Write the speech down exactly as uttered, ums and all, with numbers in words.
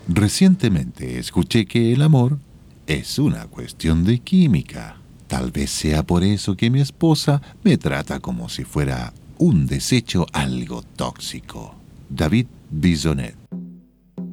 Recientemente escuché que el amor es una cuestión de química. Tal vez sea por eso que mi esposa me trata como si fuera un desecho algo tóxico. David Bisonet.